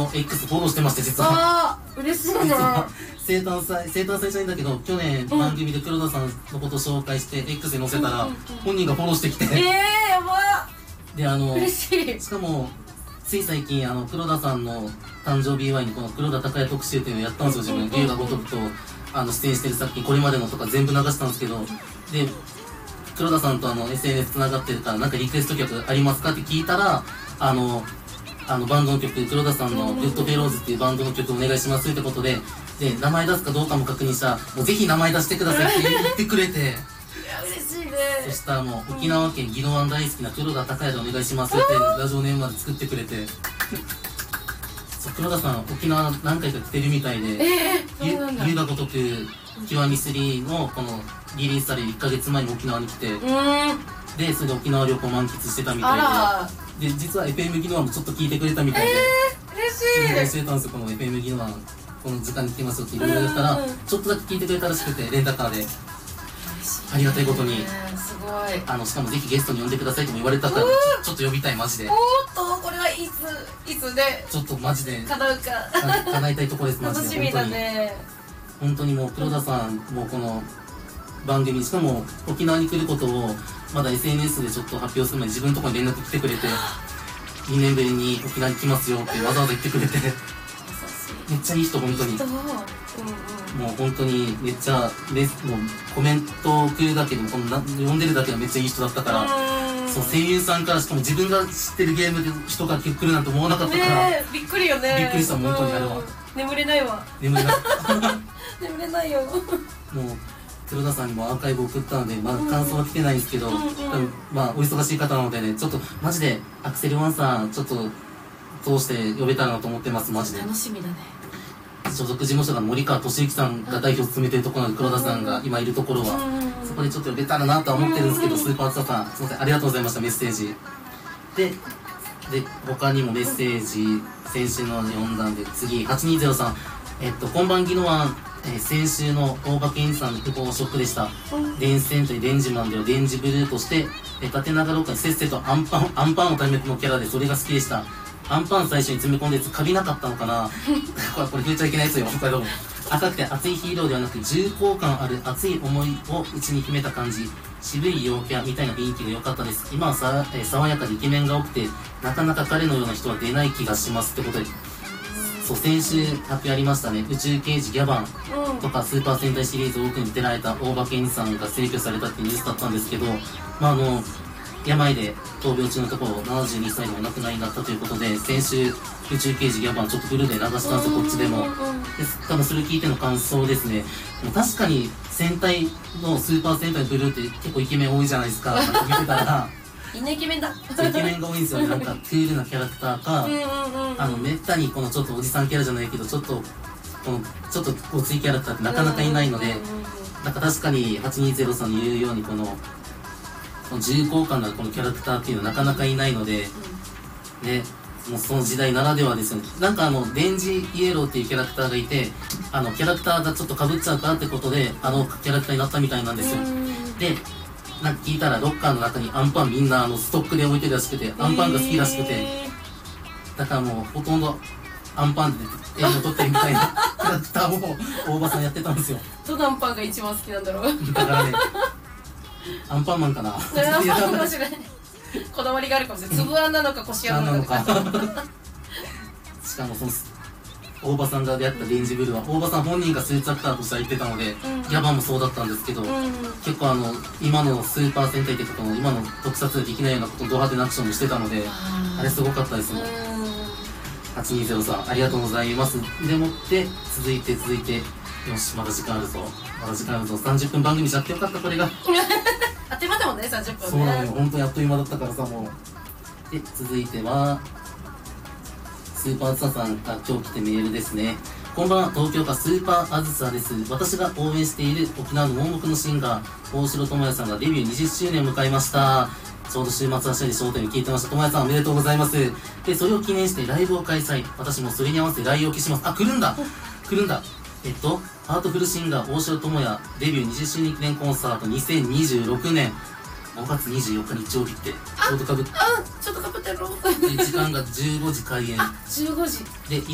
の X フォローしてまして、実は。 あー、嬉しいね。 生誕祭じゃないんだけど、去年番組で黒田さんのことを紹介して X に載せたら、本人がフォローしてきて、 やばで嬉しい。 しかもつい最近黒田さんの誕生日祝いにこの黒田孝也特集っていうのをやったんですよ。自分龍が如くと出演してる作品これまでのとか全部流したんですけど、で黒田さんとSNS つながってるからなんかリクエスト曲ありますかって聞いたら、バンドの曲、黒田さんのグッドフェローズっていうバンドの曲お願いしますってことで、名前出すかどうかも確認したら、もうぜひ名前出してくださいって言ってくれて、 いや嬉しいね。 そしたらもう沖縄県宜野湾大好きな黒田孝也でお願いしますってラジオネームまで作ってくれて、そう黒田さん沖縄何回か来てるみたいで、龍が如く極み3のこのリリースされる1ヶ月前に沖縄に来て、でそれで沖縄旅行満喫してたみたいで、実は FM 宜野湾もちょっと聞いてくれたみたいで、 嬉しい。 教えたんですよ。この FM 宜野湾この時間に来てますよっていろいろ言ったら、ちょっとだけ聞いてくれたらしくて、レンタカーでありがたいことに、 すごい。 しかもぜひゲストに呼んでくださいとも言われたから、ちょっと呼びたいマジで。 おっと、これはいつでちょっとマジで叶うか叶えたいとこですマジで。 楽しみだね。 本当にもう黒田さんもこの番組、しかも沖縄に来ることをまだ SNS でちょっと発表する前に自分のところに連絡来てくれて、2年ぶりに沖縄に来ますよってわざわざ言ってくれて、めっちゃいい人、本当に。もう本当にめっちゃ、もうコメントを送るだけでも、読んでるだけでめっちゃいい人だったから、そう、声優さんから、しかも自分が知ってるゲームで人が来るなんて思わなかったから、 びっくりよね。 びっくりした、本当にあれは。 眠れないわ。 眠れない。 眠れないよ。 もう黒田さんにもアーカイブ送ったので、まだ感想は来てないんですけど、多分まあお忙しい方なのでね、ちょっとマジでアクセルワンさんちょっと通して呼べたらなと思ってます。マジで楽しみだね。 所属事務所が森川俊之さんが代表を務めてるところなので、黒田さんが今いるところはそこでちょっと呼べたらなとは思ってるんですけど、スーパーツタさんすいません、ありがとうございました。メッセージで他にもメッセージ先週の読んだんで、次820さん、こんばん宜野湾、先週の大場健二さんの訃報ショックでした。電子戦隊デンジマンではデンジブルーとして縦長廊下にせっせとアンパンのためのキャラで、それが好きでした。アンパン最初に詰め込んでカビなかったのかなこれ触れちゃいけないやつよ。赤くて熱いヒーローではなく重厚感ある熱い思いを内に秘めた感じ、渋い陽キャみたいな雰囲気が良かったです。今は爽やかでイケメンが多くて、なかなか彼のような人は出ない気がしますってことで、そう、先週発表ありましたね。宇宙刑事ギャバンとかスーパー戦隊シリーズ多くに出られた大場健二さんが逝去されたっていうニュースだったんですけど、まあ病で闘病中のところ72歳でお亡くなりになったということで、先週宇宙刑事ギャバンちょっとフルで流したんですよ、こっちでも。多分それ聞いての感想ですね。もう確かに戦隊のスーパー戦隊のブルーって結構イケメン多いじゃないですか。見てたらみんなイケメンだ。 イケメンが多いんですよね。なんかクールなキャラクターか、めったにこのちょっとおじさんキャラじゃないけど、ちょっとごついキャラクターってなかなかいないので、なんか確かに820さんの言うようにこの重厚感のあるこのキャラクターっていうのはなかなかいないので、ね、もうその時代ならではですよね。なんかデンジイエローっていうキャラクターがいて、キャラクターがちょっと被っちゃうからってことでキャラクターになったみたいなんですよ。でなんか聞いたらロッカーの中にアンパンみんなストックで置いてるらしくて、アンパンが好きらしくて、だからもうほとんどアンパンで映像撮ってるみたいなキャラクターを大場さんやってたんですよ。 どのアンパンが一番好きなんだろう。 だからね、アンパンマンかな。 アンパンかもしれない。こだわりがあるかもしれない。粒あんなのかこしあんなのか。 しかもその大場さんが出会ったデンジブルーは大場さん本人がスーツアクターとしては言ってたので、ギャバンもそうだったんですけど、結構今のスーパー戦隊っていうか今の特撮でできないようなことをド派手なアクションもしてたので、あれすごかったですもん。820さんありがとうございます。でもって続いてよし、まだ時間あるぞ30分番組じゃってよかった。これがあっという間だもんね、30分ね。 そうなのよ、本当にあっという間だったからさ。もうで続いてはスーパーツタさんが今日来てメールですね。こんばんは、東京都スーパーあずさです。私が応援している沖縄の盲目のシンガー大城智也さんがデビュー20周年を迎えました。ちょうど週末はしゃり商店に聞いてました。智也さんおめでとうございます。でそれを記念してライブを開催。私もそれに合わせて来沖します。あ、来るんだハートフルシンガー大城智也デビュー20周年記念コンサート2026年5月24日日曜日ってちょうどかぶってちょっとかぶってる。 時間が15時開演 15時で